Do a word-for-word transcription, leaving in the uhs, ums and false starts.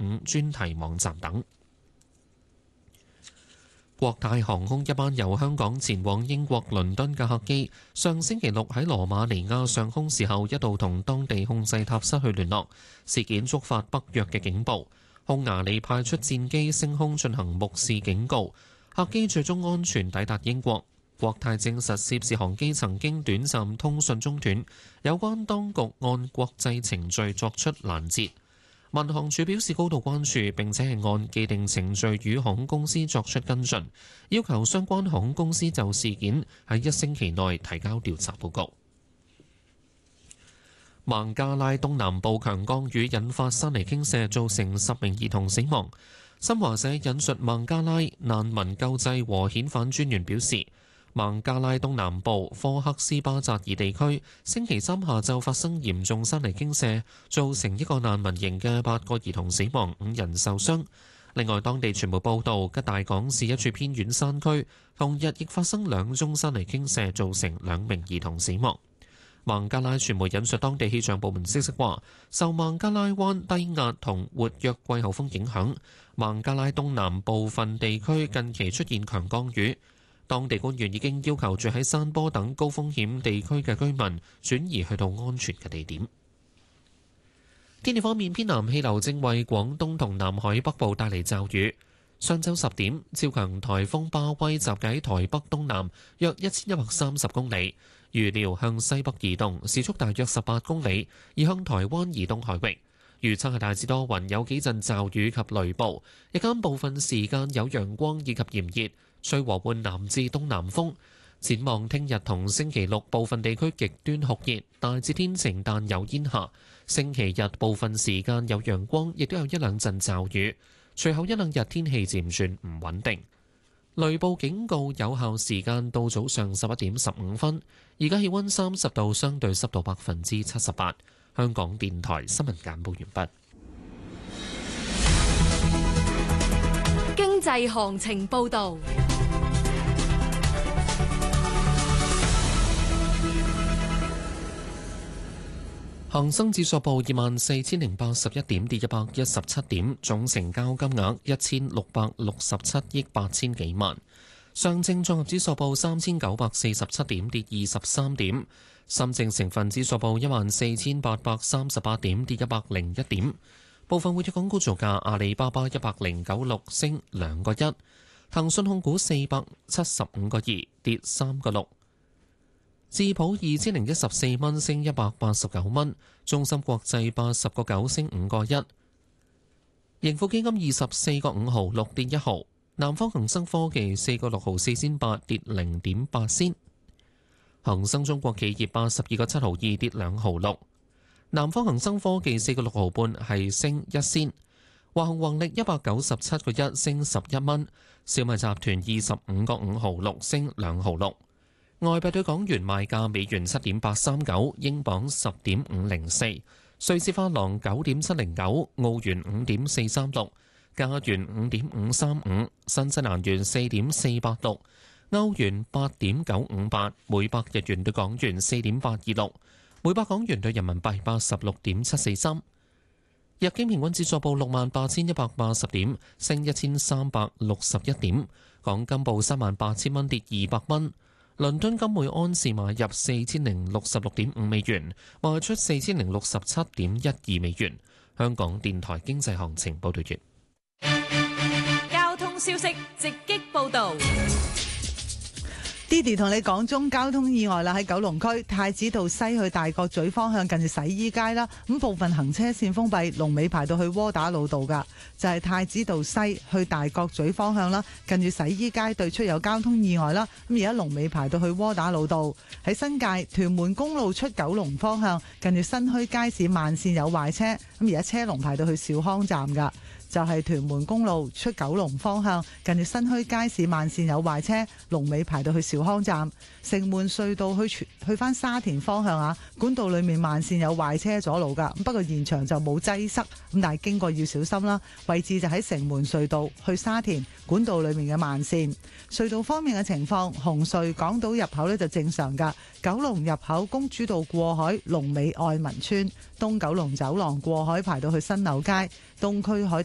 五專題網站等。國泰航空一班由香港前往英國倫敦嘅客機，上星期六喺羅馬尼亞上空時候一度同當地控制塔失去聯絡，事件觸發北約嘅警報。匈牙利派出戰機升空進行目視警告，客機最終安全抵達英國。國泰證實涉事航機曾經短暫通訊中斷，有關當局按國際程序作出攔截。民航處表示高度關注，並且係按既定程序與航空公司作出跟進，要求相關航空公司就事件喺一星期內提交調查報告。孟加拉東南部強降雨引發山泥傾瀉，造成十名兒童死亡。新華社引述孟加拉難民救濟和遣返專員表示，孟加拉東南部科克斯巴扎爾地區星期三下晝發生嚴重山泥傾瀉，造成一個難民營嘅八個兒童死亡，五人受傷。另外，當地傳媒報道，吉大港市一處偏遠山區同日亦發生兩宗山泥傾瀉，造成兩名兒童死亡。孟加拉傳媒引述當地氣象部門消息話，受孟加拉灣低壓同活躍季候風影響，孟加拉東南部分地區近期出現強降雨。當地官員已經要求住喺山坡等高風險地區嘅居民轉移去到安全嘅地點。天氣方面，偏南氣流正為廣東同南海北部帶嚟驟雨。上晝十點，超強颱風巴威集結喺台北東南約一千一百三十公里，預料向西北移動，時速大約十八公里，移向台灣以東海域。預測係大致多雲，有幾陣驟雨及雷暴，日間部分時間有陽光以及炎熱，吹和緩南至東南風。展望聽日同星期六，部分地區極端酷熱，大致天晴但有煙霞。星期日部分時間有陽光，亦都有一兩陣驟雨。隨後一兩日天氣漸轉唔穩定。雷暴警告有效時間到早上十一點十五分。而家氣溫三十度，相對濕度百分之七十八。香港電台新聞簡報完畢。 經濟行情報導。 恒生指數報二萬四千零八十一點，跌一百一十七點，總成交金額一千六百六十七億八千幾萬。上證綜合指數報三千九百四十七點，跌二十三點。深證成分指數報一萬四千八百三十八點，跌一百零一點。部分活躍港股造價：阿里巴巴一百零九六升兩個一，騰訊控股四百七十五個二跌三個六。智普二千零一十四蚊升一百八十九蚊，中芯國際八十個九升五個一，盈富基金二十四個五毫六跌一毫，南方恒生科技四個六毫四仙八跌零點八仙，恒生中國企業八十二個七毫二跌兩毫六，南方恒生科技四個六毫半係升一仙，華虹宏力一百九十七個一升十一蚊，小米集團二十五個五毫六升兩毫六。外幣對港元賣價：美元七點八三九，英鎊十點五零四，瑞士法郎九點七零九，澳元五點四三六，加元五點五三五，新西蘭元四點四八六，歐元八點九五八，每百日元對港元四點八二六，每百港元對人民幣八十六點七四三。日經平均指數報六萬八千一百八十點，升一千三百六十一點。港金報三萬八千蚊，跌二百蚊。倫敦金每安士買入四千零六十六點五美元，賣出四千零六十七點一二美元。香港電台經濟行情報道完。 交通消息直擊報導。 Didi 同你講中交通意外啦，喺九龍區太子道西去大角咀方向近住洗衣街啦，咁部分行車線封閉，龍尾排到去窩打老道噶，就係、是、太子道西去大角咀方向啦，近住洗衣街對出有交通意外啦，咁而家龍尾排到去窩打老道。喺新界屯門公路出九龍方向近住新墟街市慢線有壞車，咁而家車龍排到去兆康站噶。就係屯門公路出九龍方向近住新墟街市慢線有壞車，龍尾排到去兆康站。城門隧道去去翻沙田方向啊，管道裏面慢線有壞車阻路噶，不過現場就冇擠塞，咁但係經過要小心啦。位置就喺城門隧道去沙田管道裏面嘅慢線。隧道方面嘅情況，紅隧港島入口呢就正常噶，九龍入口公主道過海龍尾愛民村，東九龍走廊過海排到去新柳街，東區海